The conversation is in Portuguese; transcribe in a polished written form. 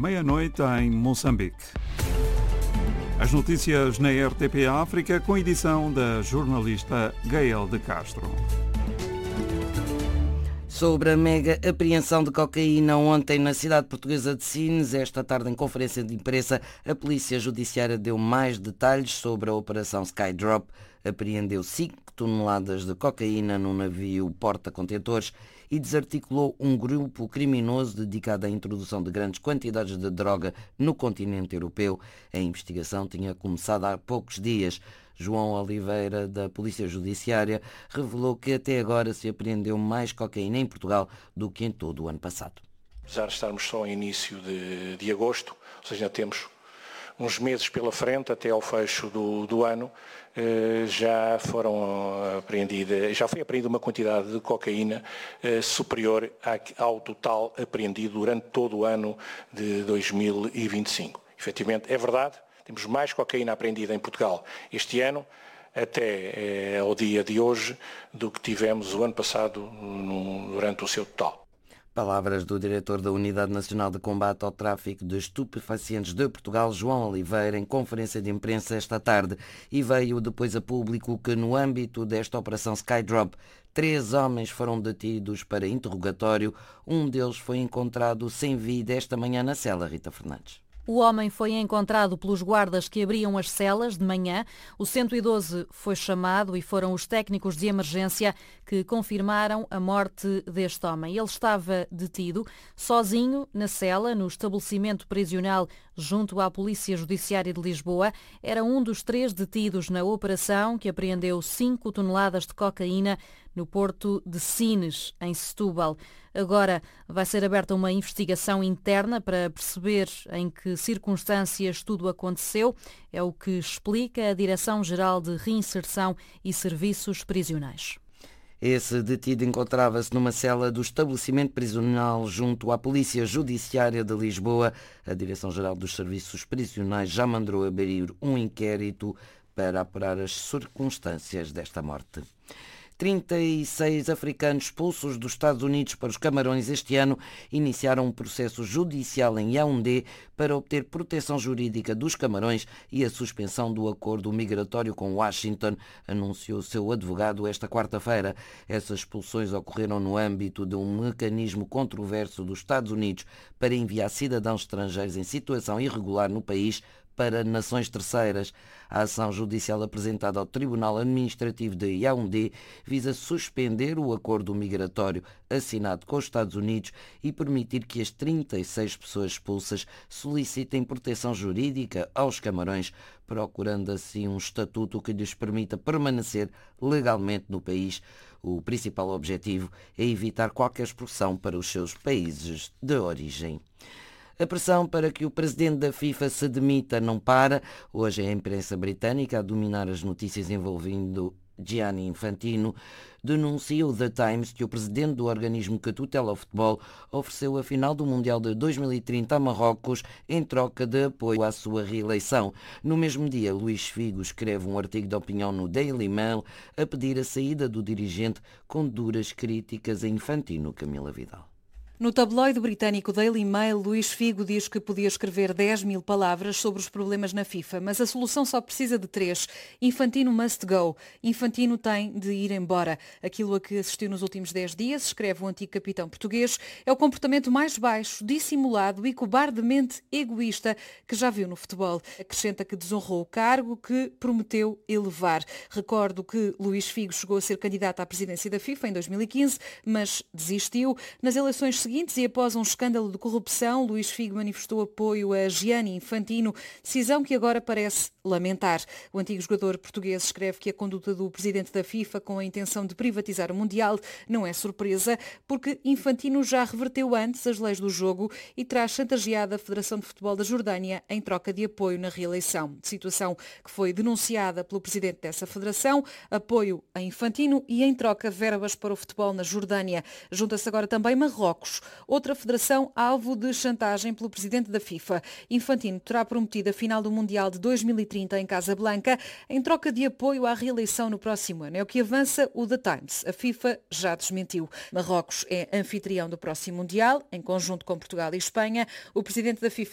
meia-noite em Moçambique. As notícias na RTP África com edição da jornalista Gael de Castro. Sobre a mega apreensão de cocaína ontem na cidade portuguesa de Sines, esta tarde em conferência de imprensa, a Polícia Judiciária deu mais detalhes sobre a Operação Skydrop. Apreendeu 5 toneladas de cocaína num navio porta-contentores e desarticulou um grupo criminoso dedicado à introdução de grandes quantidades de droga no continente europeu. A investigação tinha começado há poucos dias. João Oliveira, da Polícia Judiciária, revelou que até agora se apreendeu mais cocaína em Portugal do que em todo o ano passado. Apesar de estarmos só em início de agosto, ou seja, ainda temos uns meses pela frente até ao fecho do ano, já foi apreendida uma quantidade de cocaína superior ao total apreendido durante todo o ano de 2025. Efetivamente, é verdade, temos mais cocaína apreendida em Portugal este ano, até ao dia de hoje, do que tivemos o ano passado durante o seu total. Palavras do diretor da Unidade Nacional de Combate ao Tráfico de Estupefacientes de Portugal, João Oliveira, em conferência de imprensa esta tarde. E veio depois a público que, no âmbito desta Operação Skydrop, 3 homens foram detidos para interrogatório. Um deles foi encontrado sem vida esta manhã na cela. Rita Fernandes. O homem foi encontrado pelos guardas que abriam as celas de manhã. O 112 foi chamado e foram os técnicos de emergência que confirmaram a morte deste homem. Ele estava detido, sozinho, na cela, no estabelecimento prisional junto à Polícia Judiciária de Lisboa. Era um dos 3 detidos na operação que apreendeu 5 toneladas de cocaína no porto de Sines, em Setúbal. Agora vai ser aberta uma investigação interna para perceber em que circunstâncias tudo aconteceu. É o que explica a Direção-Geral de Reinserção e Serviços Prisionais. Esse detido encontrava-se numa cela do estabelecimento prisional junto à Polícia Judiciária de Lisboa. A Direção-Geral dos Serviços Prisionais já mandou abrir um inquérito para apurar as circunstâncias desta morte. 36 africanos expulsos dos Estados Unidos para os Camarões este ano iniciaram um processo judicial em Yaoundé para obter proteção jurídica dos Camarões e a suspensão do acordo migratório com Washington, anunciou seu advogado esta quarta-feira. Essas expulsões ocorreram no âmbito de um mecanismo controverso dos Estados Unidos para enviar cidadãos estrangeiros em situação irregular no país para nações terceiras. A ação judicial apresentada ao Tribunal Administrativo de Yaoundé visa suspender o acordo migratório assinado com os Estados Unidos e permitir que as 36 pessoas expulsas solicitem proteção jurídica aos Camarões, procurando assim um estatuto que lhes permita permanecer legalmente no país. O principal objetivo é evitar qualquer expulsão para os seus países de origem. A pressão para que o presidente da FIFA se demita não para. Hoje é a imprensa britânica a dominar as notícias envolvendo Gianni Infantino. Denuncia o The Times que o presidente do organismo que tutela o futebol ofereceu a final do Mundial de 2030 a Marrocos em troca de apoio à sua reeleição. No mesmo dia, Luís Figo escreve um artigo de opinião no Daily Mail a pedir a saída do dirigente com duras críticas a Infantino. Camila Vidal. No tabloide britânico Daily Mail, Luís Figo diz que podia escrever 10.000 palavras sobre os problemas na FIFA, mas a solução só precisa de 3. Infantino must go. Infantino tem de ir embora. Aquilo a que assistiu nos últimos 10 dias, escreve o antigo capitão português, é o comportamento mais baixo, dissimulado e cobardemente egoísta que já viu no futebol. Acrescenta que desonrou o cargo que prometeu elevar. Recordo que Luís Figo chegou a ser candidato à presidência da FIFA em 2015, mas desistiu. Nas eleições seguintes e após um escândalo de corrupção, Luís Figo manifestou apoio a Gianni Infantino, decisão que agora parece lamentar. O antigo jogador português escreve que a conduta do presidente da FIFA com a intenção de privatizar o Mundial não é surpresa, porque Infantino já reverteu antes as leis do jogo e terá chantageado a Federação de Futebol da Jordânia em troca de apoio na reeleição. Situação que foi denunciada pelo presidente dessa federação, apoio a Infantino e em troca verbas para o futebol na Jordânia. Junta-se agora também Marrocos, outra federação alvo de chantagem pelo presidente da FIFA. Infantino terá prometido a final do Mundial de 2030 em Casablanca em troca de apoio à reeleição no próximo ano. É o que avança o The Times. A FIFA já desmentiu. Marrocos é anfitrião do próximo Mundial, em conjunto com Portugal e Espanha. O presidente da FIFA